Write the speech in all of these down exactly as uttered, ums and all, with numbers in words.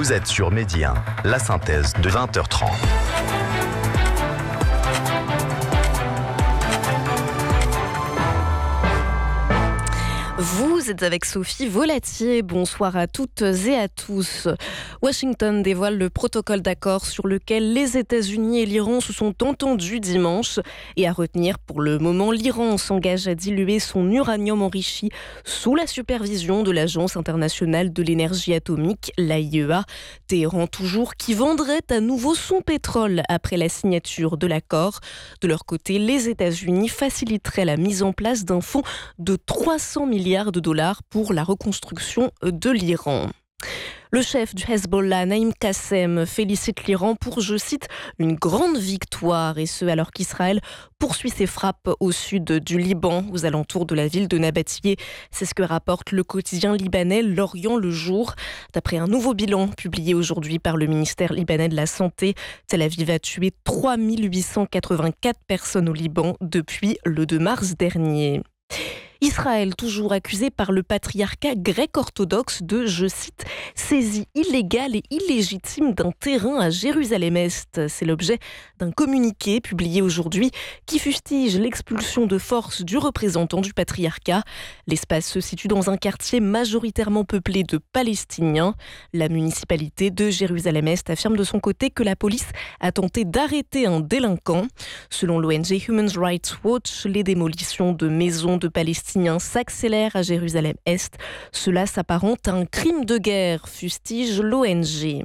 Vous êtes sur Midi un, la synthèse de vingt heures trente. Vous êtes avec Sophie Volatier. Bonsoir à toutes et à tous. Washington dévoile le protocole d'accord sur lequel les États-Unis et l'Iran se sont entendus dimanche. Et à retenir, pour le moment, l'Iran s'engage à diluer son uranium enrichi sous la supervision de l'Agence internationale de l'énergie atomique, l'A I E A. Téhéran toujours qui vendrait à nouveau son pétrole après la signature de l'accord. De leur côté, les États-Unis faciliteraient la mise en place d'un fonds de trois cents milliards de dollars pour la reconstruction de l'Iran. Le chef du Hezbollah, Naïm Qassem, félicite l'Iran pour, je cite, une grande victoire, et ce alors qu'Israël poursuit ses frappes au sud du Liban, aux alentours de la ville de Nabatiyeh. C'est ce que rapporte le quotidien libanais L'Orient le Jour. D'après un nouveau bilan publié aujourd'hui par le ministère libanais de la Santé, Tel Aviv a tué trois mille huit cent quatre-vingt-quatre personnes au Liban depuis le deux mars dernier. Israël, toujours accusé par le patriarcat grec-orthodoxe de, je cite, « saisie illégale et illégitime d'un terrain à Jérusalem-Est ». C'est l'objet d'un communiqué publié aujourd'hui qui fustige l'expulsion de force du représentant du patriarcat. L'espace se situe dans un quartier majoritairement peuplé de Palestiniens. La municipalité de Jérusalem-Est affirme de son côté que la police a tenté d'arrêter un délinquant. Selon l'O N G Human Rights Watch, les démolitions de maisons de Palestiniens s'accélère à Jérusalem-Est. Cela s'apparente à un crime de guerre, fustige l'O N G.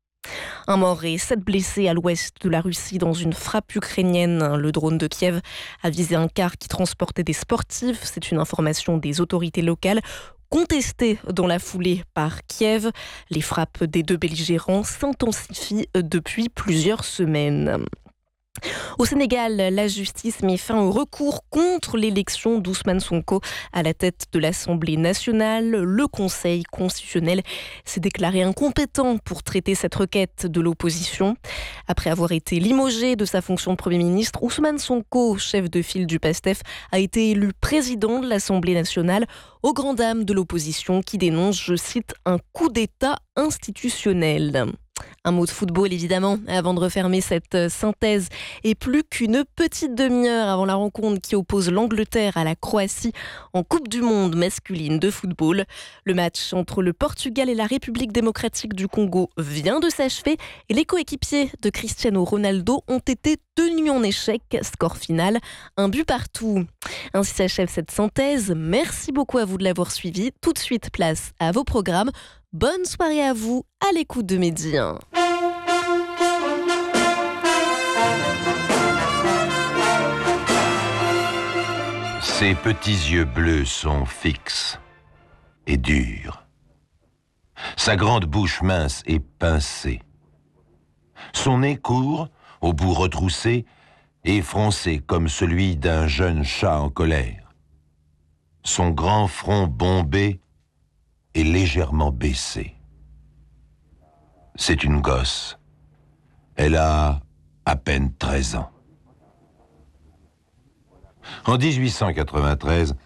Un mort et sept blessés à l'ouest de la Russie dans une frappe ukrainienne. Le drone de Kiev a visé un car qui transportait des sportifs. C'est une information des autorités locales, contestée dans la foulée par Kiev. Les frappes des deux belligérants s'intensifient depuis plusieurs semaines. Au Sénégal, la justice met fin au recours contre l'élection d'Ousmane Sonko à la tête de l'Assemblée nationale. Le Conseil constitutionnel s'est déclaré incompétent pour traiter cette requête de l'opposition. Après avoir été limogé de sa fonction de Premier ministre, Ousmane Sonko, chef de file du PASTEF, a été élu président de l'Assemblée nationale aux grandes dames de l'opposition qui dénonce, je cite, un coup d'État institutionnel. Un mot de football évidemment avant de refermer cette synthèse, et plus qu'une petite demi-heure avant la rencontre qui oppose l'Angleterre à la Croatie en Coupe du Monde masculine de football. Le match entre le Portugal et la République démocratique du Congo vient de s'achever et les coéquipiers de Cristiano Ronaldo ont été tenus en échec. Score final, un but partout. Ainsi s'achève cette synthèse. Merci beaucoup à vous de l'avoir suivi. Tout de suite, place à vos programmes. Bonne soirée à vous, à l'écoute de Midi un. Ses petits yeux bleus sont fixes et durs. Sa grande bouche mince est pincée. Son nez court, au bout retroussé, et froncé comme celui d'un jeune chat en colère. Son grand front bombé est légèrement baissé. C'est une gosse. Elle a à peine treize ans. En dix-huit cent quatre-vingt-treize,